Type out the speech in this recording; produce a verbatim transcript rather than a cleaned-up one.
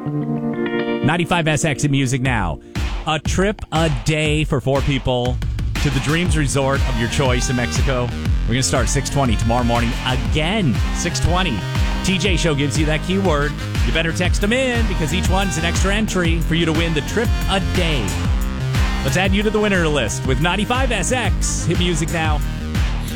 ninety-five S X in music now. A trip a day for four people to the Dreams Resort of your choice in Mexico. We're going to start six twenty tomorrow morning again. six twenty. T J Show gives you that keyword. You better text them in because each one's an extra entry for you to win the trip a day. Let's add you to the winner list with ninety-five S X. Hit music now.